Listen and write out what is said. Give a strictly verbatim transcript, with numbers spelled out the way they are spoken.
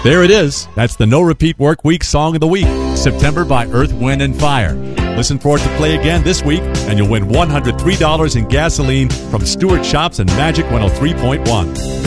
There it is. That's the No Repeat Work Week Song of the Week, September by Earth, Wind and Fire. Listen for it to play again this week, and you'll win one hundred three dollars in gasoline from Stewart Shops and Magic one oh three point one.